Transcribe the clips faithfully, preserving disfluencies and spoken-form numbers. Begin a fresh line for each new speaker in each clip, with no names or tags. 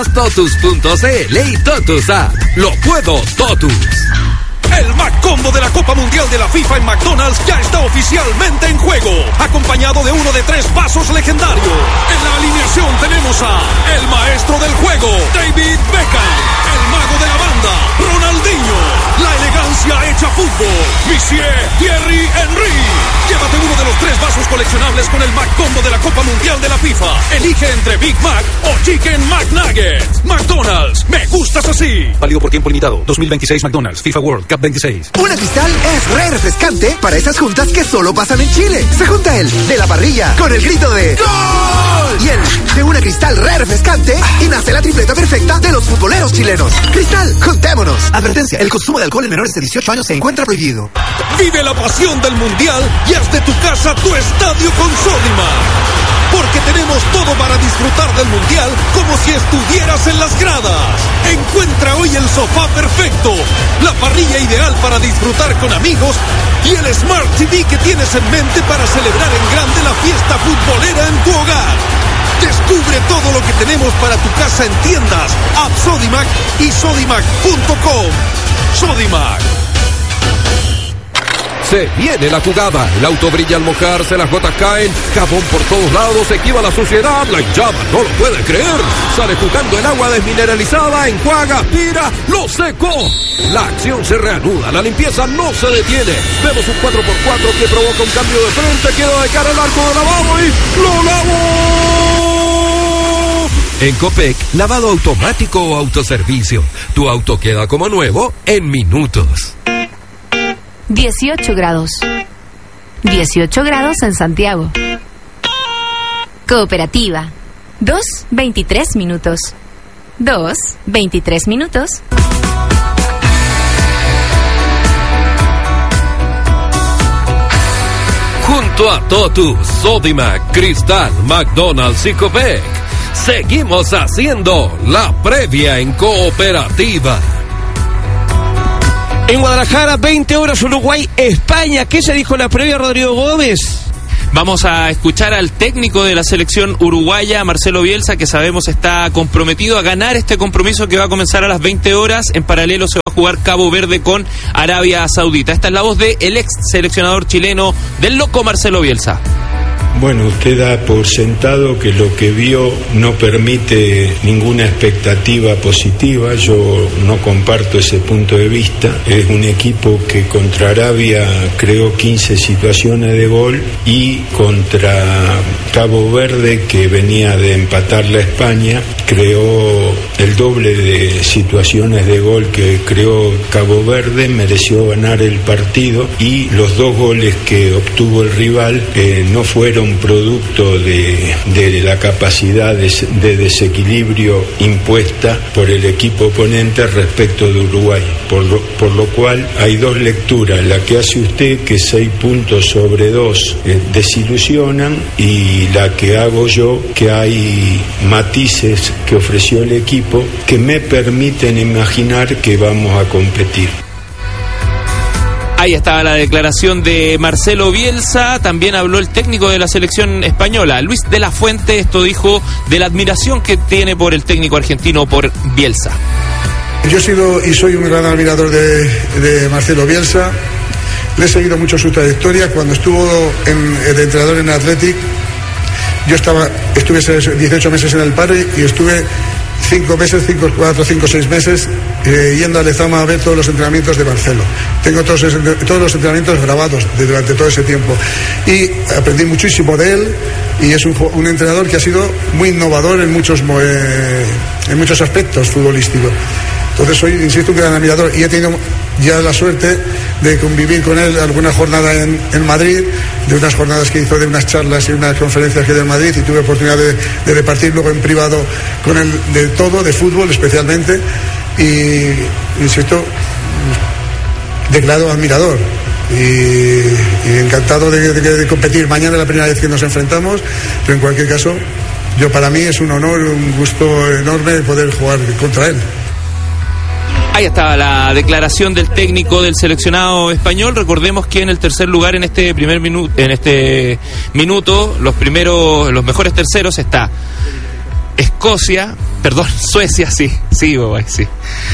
Totus punto c l y Totus App. Lo puedo, Totus.
El McCombo de la Copa Mundial de la FIFA en McDonald's ya está oficialmente en juego, acompañado de uno de tres vasos legendarios. En la alineación tenemos a el maestro del juego, David Beckham, el mago de la banda, Ronaldinho, la elegancia hecha fútbol, Monsieur Thierry Henry. Llévate uno de los tres vasos coleccionables con el McCombo de la Copa Mundial de la FIFA. Elige entre Big Mac o Chicken McNuggets. McDonald's, me gustas así.
Válido por tiempo limitado. dos mil veintiséis McDonald's, FIFA World Cup veintiséis.
Una Cristal es re refrescante para esas juntas que solo pasan en Chile. Se junta el de la parrilla con el grito de ¡Gol! Y el de una Cristal re refrescante y nace la tripleta perfecta de los futboleros chilenos. Cristal, juntémonos. Advertencia, el consumo de alcohol en menores de dieciocho años se encuentra prohibido.
Vive la pasión del Mundial y haz de tu casa tu estadio con Sodimac. Porque tenemos todo para disfrutar del Mundial como si estuvieras en las gradas. Encuentra hoy el sofá perfecto, la parrilla ideal para disfrutar con amigos y el Smart T V que tienes en mente para celebrar en grande la fiesta futbolera en tu hogar. Descubre todo lo que tenemos para tu casa en tiendas, app Sodimac y sodimac punto com. Sodimac.
Se viene la jugada, el auto brilla al mojarse, las gotas caen, jabón por todos lados, se esquiva la suciedad, la hinchada no lo puede creer, sale jugando el agua desmineralizada, enjuaga, aspira, lo secó. La acción se reanuda, la limpieza no se detiene, vemos un cuatro por cuatro que provoca un cambio de frente, queda de cara al arco de lavado y ¡lo lavó! En Copec, lavado automático o autoservicio, tu auto queda como nuevo en minutos.
dieciocho grados. dieciocho grados en Santiago. Cooperativa. dos, veintitrés minutos. dos, veintitrés minutos.
Junto a Totus, Sodimac, Cristal, McDonald's y Copec, seguimos haciendo la previa en Cooperativa.
En Guadalajara, veinte horas, Uruguay, España. ¿Qué se dijo en la previa, Rodrigo Gómez?
Vamos a escuchar al técnico de la selección uruguaya, Marcelo Bielsa, que sabemos está comprometido a ganar este compromiso que va a comenzar a las veinte horas. En paralelo se va a jugar Cabo Verde con Arabia Saudita. Esta es la voz del ex seleccionador chileno del loco Marcelo Bielsa.
Bueno, usted da por sentado que lo que vio no permite ninguna expectativa positiva. Yo no comparto ese punto de vista. Es un equipo que contra Arabia creó quince situaciones de gol y contra Cabo Verde, que venía de empatarle a España, creó el doble de situaciones de gol que creó Cabo Verde, mereció ganar el partido y los dos goles que obtuvo el rival eh, no fueron producto de, de la capacidad de, de desequilibrio impuesta por el equipo oponente respecto de Uruguay, por lo, por lo cual hay dos lecturas, la que hace usted, que seis puntos sobre dos eh, desilusionan, y la que hago yo, que hay matices que ofreció el equipo que me permiten imaginar que vamos a competir.
Ahí estaba la declaración de Marcelo Bielsa. También habló el técnico de la selección española, Luis de la Fuente. Esto dijo de la admiración que tiene por el técnico argentino, por Bielsa.
Yo he sido y soy un gran admirador de, de Marcelo Bielsa. Le he seguido mucho su trayectoria. Cuando estuvo en, de entrenador en Athletic, yo estaba, estuve dieciocho meses en el Padre y estuve cinco meses, cinco, cuatro, cinco, seis meses eh, yendo a Lezama a ver todos los entrenamientos de Marcelo. Tengo todos, todos los entrenamientos grabados de, durante todo ese tiempo y aprendí muchísimo de él, y es un, un entrenador que ha sido muy innovador en muchos, eh, en muchos aspectos futbolísticos. Entonces soy, insisto, un gran admirador, y he tenido ya la suerte de convivir con él alguna jornada en, en Madrid, de unas jornadas que hizo, de unas charlas y unas conferencias que dio en Madrid, y tuve oportunidad de, de repartir luego en privado con él de todo, de fútbol especialmente, y insisto, declaro admirador y, y encantado de, de, de competir. Mañana es la primera vez que nos enfrentamos, pero en cualquier caso, yo para mí es un honor, un gusto enorme poder jugar contra él.
Ahí estaba la declaración del técnico del seleccionado español. Recordemos que en el tercer lugar en este primer minuto, en este minuto, los primeros, los mejores terceros está Escocia, perdón, Suecia, sí, sí, Uruguay, sí.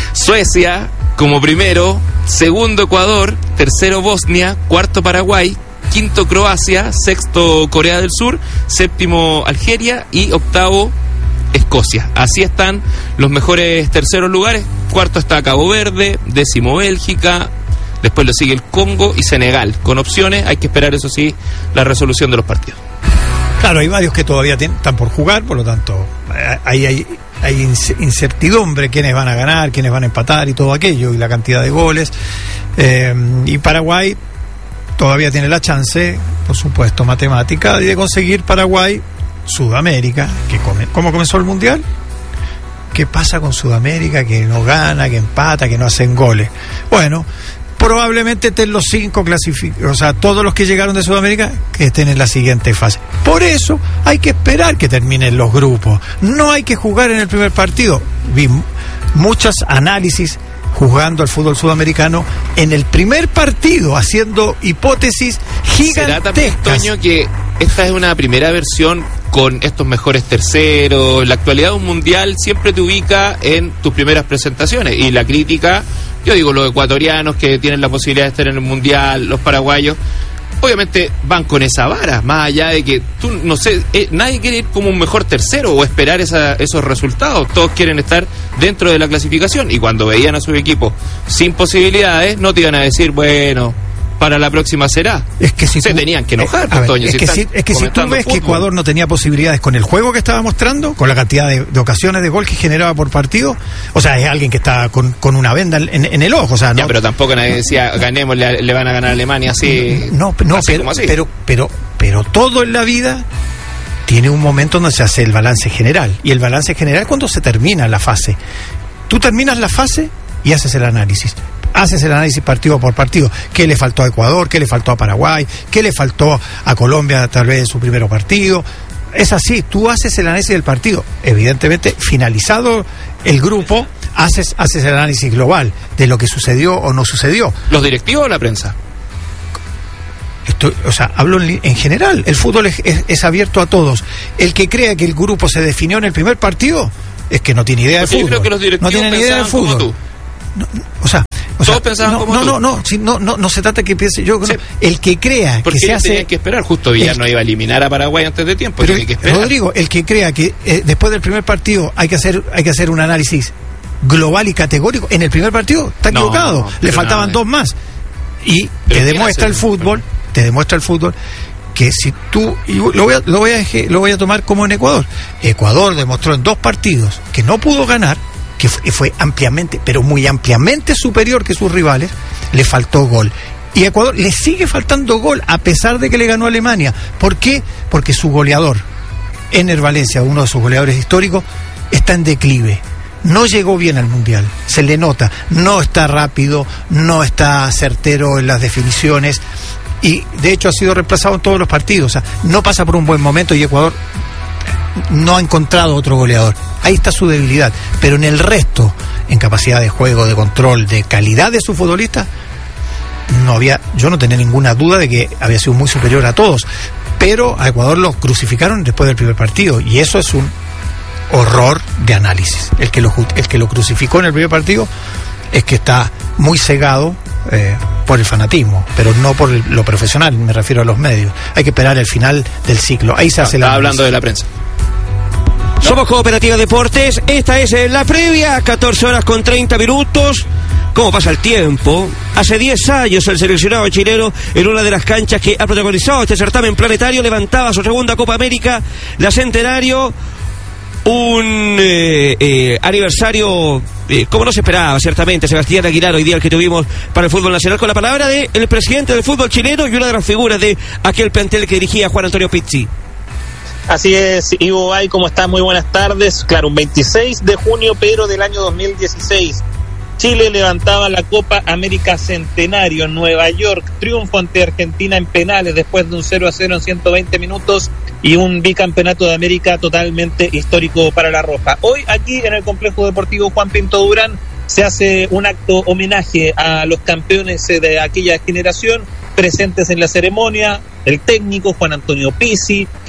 Suecia como primero, segundo Ecuador, tercero Bosnia, cuarto Paraguay, quinto Croacia, sexto Corea del Sur, séptimo Algeria y octavo Escocia. Así están los mejores terceros lugares. Cuarto está Cabo Verde, décimo Bélgica, después lo sigue el Congo y Senegal, con opciones. Hay que esperar, eso sí, la resolución de los partidos.
Claro, hay varios que todavía tienen, están por jugar, por lo tanto, ahí hay, hay incertidumbre, quiénes van a ganar, quiénes van a empatar y todo aquello, y la cantidad de goles. Eh, y Paraguay todavía tiene la chance, por supuesto, matemática, de conseguir Paraguay, Sudamérica, que come, ¿cómo comenzó el Mundial? ¿Qué pasa con Sudamérica? Que no gana, que empata, que no hacen goles. Bueno, probablemente estén los cinco clasificados, o sea, todos los que llegaron de Sudamérica que estén en la siguiente fase. Por eso hay que esperar que terminen los grupos. No hay que jugar en el primer partido. Vi muchos análisis jugando al fútbol sudamericano en el primer partido, haciendo hipótesis gigantescas.
¿Será también, Toño, que esta es una primera versión con estos mejores terceros? La actualidad de un mundial siempre te ubica en tus primeras presentaciones, y la crítica, yo digo, los ecuatorianos que tienen la posibilidad de estar en el mundial, los paraguayos, obviamente van con esa vara, más allá de que tú, no sé, eh, nadie quiere ir como un mejor tercero o esperar esa, esos resultados. Todos quieren estar dentro de la clasificación, y cuando veían a sus equipos sin posibilidades, no te iban a decir, bueno, para la próxima será.
Es que si
se
tú,
tenían que enojar,
eh, ver,
Toño,
es,
si
que si, es que si tú ves fútbol, que Ecuador no tenía posibilidades con el juego que estaba mostrando, con la cantidad de, de ocasiones de gol que generaba por partido, o sea, es alguien que está con, con una venda en, en el ojo, o sea, no.
Ya, pero tampoco nadie decía, ganemos, le, le van a ganar a Alemania así.
No, no,
así
pero,
así.
pero, pero, pero todo en la vida tiene un momento donde se hace el balance general, y el balance general es cuando se termina la fase. Tú terminas la fase y haces el análisis. Haces el análisis partido por partido. ¿Qué le faltó a Ecuador? ¿Qué le faltó a Paraguay? ¿Qué le faltó a Colombia tal vez en su primer partido? Es así, tú haces el análisis del partido. Evidentemente, finalizado el grupo, haces, haces el análisis global de lo que sucedió o no sucedió.
¿Los directivos o la prensa?
Esto, o sea, hablo en, en general. El fútbol es, es, es abierto a todos. El que crea que el grupo se definió en el primer partido es que no tiene idea de fútbol.
Yo creo que los directivos
no tiene ni idea de fútbol. Tú. No, no, o sea, o
todos
sea,
pensaban
no,
como
no,
tú.
no, no, si, no, no, no se trata que piense yo. Sí. No, el que crea
porque
que se hace.
que esperar, justo Villar no iba a eliminar a Paraguay antes de tiempo.
Pero,
tiene que esperar.
Rodrigo, el que crea que eh, después del primer partido hay que hacer, hay que hacer un análisis global y categórico en el primer partido está no, equivocado. No, Le faltaban no, dos más. Y te demuestra el fútbol, te demuestra el fútbol. Que si tú, y lo voy a, lo voy a, lo voy a tomar como en Ecuador. Ecuador demostró en dos partidos que no pudo ganar, que fue, fue ampliamente, pero muy ampliamente superior que sus rivales. Le faltó gol. Y a Ecuador le sigue faltando gol a pesar de que le ganó a Alemania. ¿Por qué? Porque su goleador, Ener Valencia, uno de sus goleadores históricos, está en declive. No llegó bien al Mundial, se le nota. No está rápido, no está certero en las definiciones. Y de hecho ha sido reemplazado en todos los partidos. O sea, no pasa por un buen momento y Ecuador no ha encontrado otro goleador. Ahí está su debilidad. Pero en el resto, en capacidad de juego, de control, de calidad de su futbolista, no había, yo no tenía ninguna duda de que había sido muy superior a todos. Pero a Ecuador lo crucificaron después del primer partido. Y eso es un horror de análisis. El que lo, el que lo crucificó en el primer partido es que está muy cegado eh, por el fanatismo, pero no por el, lo profesional, me refiero a los medios. Hay que esperar el final del ciclo. Ahí se
no,
hace la...
Estaba hablando de la prensa.
¿No? Somos Cooperativa Deportes, esta es la previa, catorce horas con treinta minutos. ¿Cómo pasa el tiempo? Hace diez años el seleccionado chileno, en una de las canchas que ha protagonizado este certamen planetario, levantaba su segunda Copa América, la Centenario. Un eh, eh, aniversario eh, como no se esperaba, ciertamente. Sebastián Aguilar, hoy día el que tuvimos para el fútbol nacional, con la palabra del de presidente del fútbol chileno y una de las figuras de aquel plantel que dirigía Juan Antonio Pizzi.
Así es, Ivo Bay, ¿cómo está? Muy buenas tardes. Claro, un veintiséis de junio, pero del año dos mil dieciséis. Chile levantaba la Copa América Centenario en Nueva York, triunfo ante Argentina en penales después de un cero a cero en ciento veinte minutos y un bicampeonato de América totalmente histórico para la Roja. Hoy aquí en el Complejo Deportivo Juan Pinto Durán se hace un acto homenaje a los campeones de aquella generación presentes en la ceremonia, el técnico Juan Antonio Pizzi,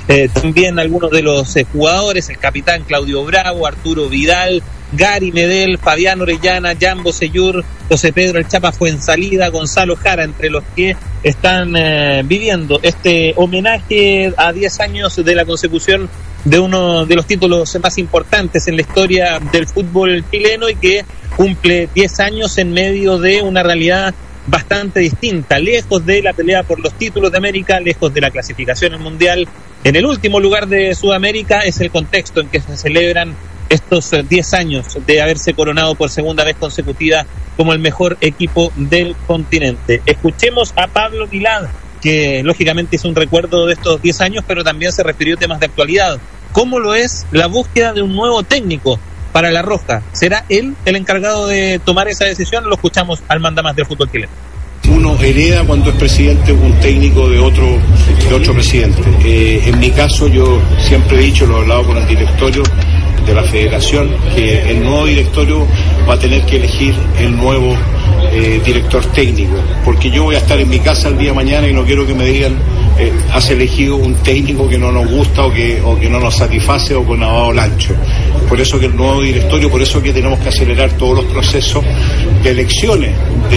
eh, también algunos de los eh, jugadores, el capitán Claudio Bravo, Arturo Vidal, Gary Medel, Fabián Orellana, Jambo Seyur, José Pedro El Chapa Fuensalida, Gonzalo Jara, entre los que están eh, viviendo este homenaje a diez años de la consecución de uno de los títulos más importantes en la historia del fútbol chileno y que cumple diez años en medio de una realidad bastante distinta, lejos de la pelea por los títulos de América, lejos de la clasificación al Mundial. En el último lugar de Sudamérica es el contexto en que se celebran estos diez años de haberse coronado por segunda vez consecutiva como el mejor equipo del continente. Escuchemos a Pablo Milad, que lógicamente hizo un recuerdo de estos diez años, pero también se refirió a temas de actualidad. ¿Cómo lo es la búsqueda de un nuevo técnico para La Roja? ¿Será él el encargado de tomar esa decisión? Lo escuchamos al mandamás del fútbol chileno.
Uno hereda cuando es presidente un técnico de otro de otro presidente. Eh, en mi caso, yo siempre he dicho, lo he hablado con el directorio de la federación, que el nuevo directorio va a tener que elegir el nuevo eh, director técnico, porque yo voy a estar en mi casa el día de mañana y no quiero que me digan eh, has elegido un técnico que no nos gusta o que, o que no nos satisface o con lavado lancho. Por eso que el nuevo directorio, por eso que tenemos que acelerar todos los procesos de elecciones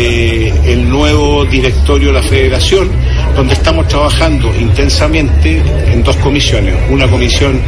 del nuevo directorio de la federación, donde estamos trabajando intensamente en dos comisiones, una comisión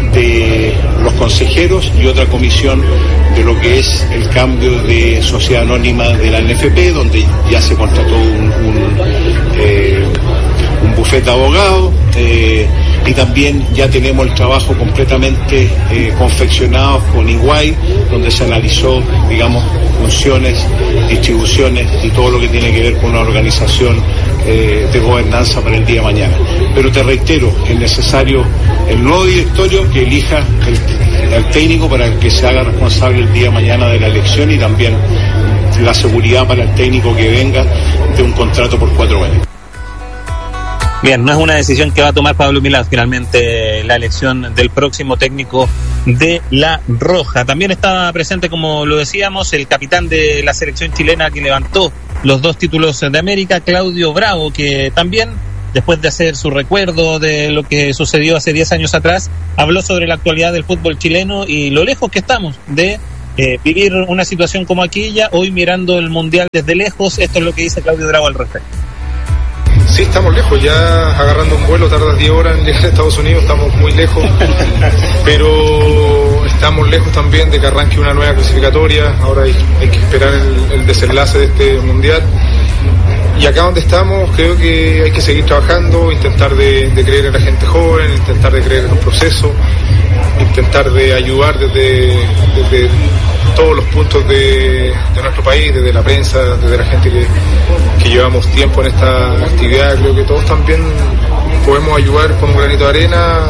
de los consejeros y otra comisión de lo que es el cambio de sociedad anónima de la N F P, donde ya se contrató un, un, eh, un bufete de abogados eh, y también ya tenemos el trabajo completamente eh, confeccionado con Iguay, donde se analizó, digamos, funciones, distribuciones y todo lo que tiene que ver con una organización eh, de gobernanza para el día de mañana. Pero te reitero, es necesario el nuevo directorio que elija el, el técnico para que se haga responsable el día de mañana de la elección y también la seguridad para el técnico que venga de un contrato por cuatro años.
Bien, no es una decisión que va a tomar Pablo Milad, finalmente la elección del próximo técnico de La Roja. También estaba presente, como lo decíamos, el capitán de la selección chilena que levantó los dos títulos de América, Claudio Bravo, que también, después de hacer su recuerdo de lo que sucedió hace diez años atrás, habló sobre la actualidad del fútbol chileno y lo lejos que estamos de eh, vivir una situación como aquella, hoy mirando el Mundial desde lejos. Esto es lo que dice Claudio Bravo al respecto.
Sí, estamos lejos, ya agarrando un vuelo tardas diez horas en llegar a Estados Unidos, estamos muy lejos, pero estamos lejos también de que arranque una nueva clasificatoria. Ahora hay, hay que esperar el, el desenlace de este mundial. Y acá donde estamos creo que hay que seguir trabajando, intentar de, de creer en la gente joven, intentar de creer en los procesos, intentar de ayudar desde, desde todos los puntos de, de nuestro país, desde la prensa, desde la gente que, que llevamos tiempo en esta actividad. Creo que todos también podemos ayudar con un granito de arena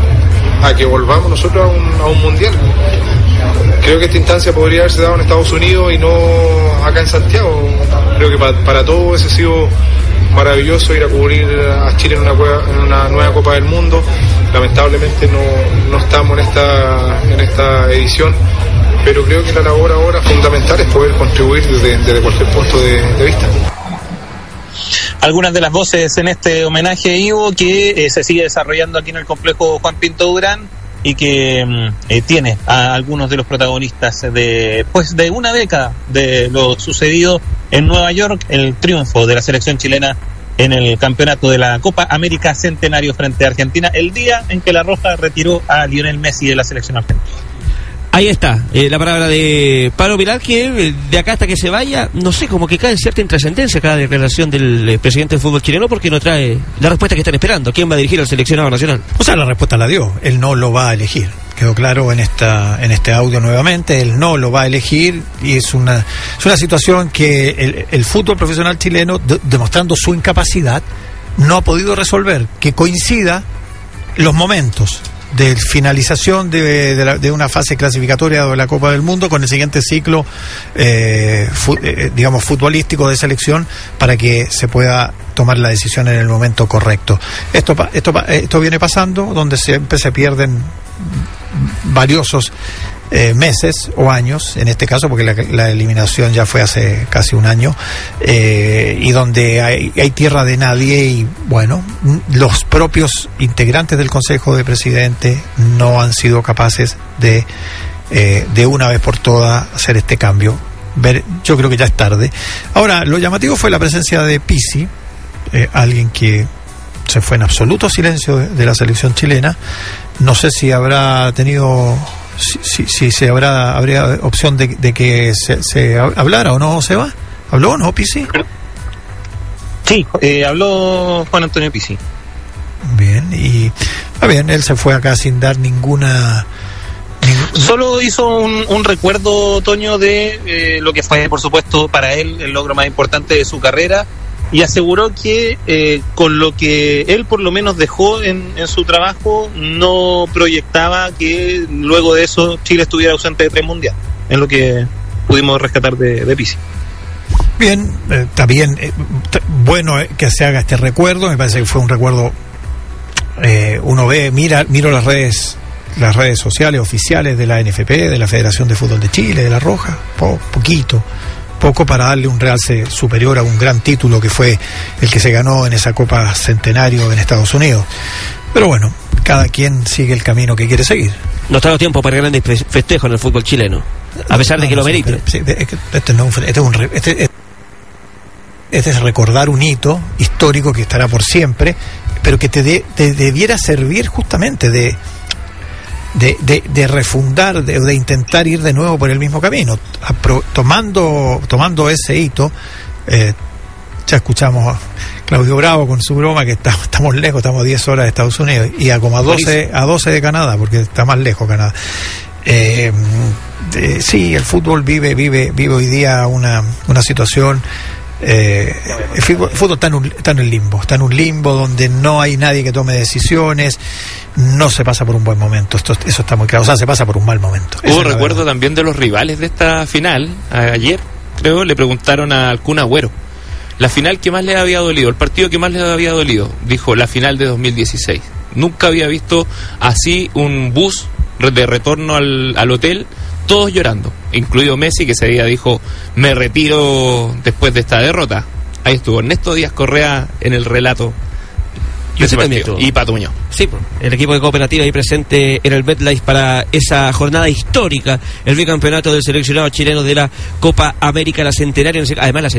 a que volvamos nosotros a un, a un mundial. Creo que esta instancia podría haberse dado en Estados Unidos y no acá en Santiago. Creo que para, para todos hubiese sido maravilloso ir a cubrir a Chile en una, en una nueva Copa del Mundo. Lamentablemente no, no estamos en esta, en esta edición, pero creo que la labor ahora fundamental es poder contribuir desde, desde cualquier punto de, de vista.
Algunas de las voces en este homenaje, Ivo, que eh, se sigue desarrollando aquí en el complejo Juan Pinto Durán y que eh, tiene a algunos de los protagonistas de pues de una década de lo sucedido en Nueva York, el triunfo de la selección chilena en el campeonato de la Copa América Centenario frente a Argentina, el día en que La Roja retiró a Lionel Messi de la selección argentina.
Ahí está, eh, la palabra de Pablo Milad, que eh, de acá hasta que se vaya, no sé, como que cae cierta intrascendencia cada declaración del eh, presidente del fútbol chileno, porque no trae la respuesta que están esperando. ¿Quién va a dirigir al seleccionado nacional?
O sea, la respuesta la dio, él no lo va a elegir. Quedó claro en esta en este audio nuevamente, él no lo va a elegir y es una es una situación que el, el fútbol profesional chileno, de, demostrando su incapacidad, no ha podido resolver, que coincida los momentos de finalización de, de, la, de una fase clasificatoria de la Copa del Mundo con el siguiente ciclo eh, fu, eh, digamos futbolístico de selección, para que se pueda tomar la decisión en el momento correcto. Esto esto esto viene pasando, donde siempre se pierden valiosos eh, meses o años, en este caso, porque la, la eliminación ya fue hace casi un año, eh, y donde hay, hay tierra de nadie, y bueno, los propios integrantes del Consejo de Presidentes no han sido capaces de, eh, de una vez por todas hacer este cambio. Ver, yo creo que ya es tarde. Ahora, lo llamativo fue la presencia de Pizzi, eh, alguien que se fue en absoluto silencio de, de la selección chilena. No sé si habrá tenido, si, si, si se habrá habría opción de, de que se, se hablara o no. Se va, ¿habló o no Pizzi?
Sí, eh, habló Juan Antonio Pizzi.
Bien, y ah, bien, él se fue acá sin dar ninguna... Ningún...
Solo hizo un, un recuerdo, Toño, de eh, lo que fue, por supuesto, para él el logro más importante de su carrera, y aseguró que eh, con lo que él por lo menos dejó en, en su trabajo, no proyectaba que luego de eso Chile estuviera ausente de tres mundiales, es lo que pudimos rescatar de, de Pizzi.
Bien, eh, está bien, eh, t- bueno eh, que se haga este recuerdo, me parece que fue un recuerdo, eh, uno ve, mira, miro las redes las redes sociales oficiales de la N F P, de la Federación de Fútbol de Chile, de La Roja, po- poquito, poco para darle un realce superior a un gran título que fue el que se ganó en esa Copa Centenario en Estados Unidos. Pero bueno, cada quien sigue el camino que quiere seguir.
No está tiempo para grandes festejos en el fútbol chileno, a pesar no, de que no, lo merite.
Sí, es que este, no, este, es un, este, este es recordar un hito histórico que estará por siempre, pero que te, de, te debiera servir justamente de... De, de, de refundar, de, de intentar ir de nuevo por el mismo camino, Apro, tomando tomando ese hito. Eh, ya escuchamos a Claudio Bravo con su broma que está, estamos lejos, estamos a diez horas de Estados Unidos y a como a doce, a doce de Canadá, porque está más lejos Canadá. Eh, eh, sí, el fútbol vive vive vive hoy día una, una situación. Eh, el fútbol, el fútbol está, en un, está en un limbo, está en un limbo donde no hay nadie que tome decisiones, no se pasa por un buen momento, esto, eso está muy claro, o sea, se pasa por un mal momento.
Hubo recuerdo también de los rivales de esta final. Ayer, creo, le preguntaron a Kun Agüero la final que más le había dolido, el partido que más le había dolido. Dijo, la final de dos mil dieciséis. Nunca había visto así un bus de retorno al, al hotel, todos llorando, incluido Messi, que ese día dijo, me retiro después de esta derrota. Ahí estuvo Ernesto Díaz Correa en el relato de ese partido. Y Pato Muñoz.
Sí, el equipo de Cooperativa ahí presente en el MetLife para esa jornada histórica, el bicampeonato del seleccionado chileno de la Copa América, la Centenario. Además, la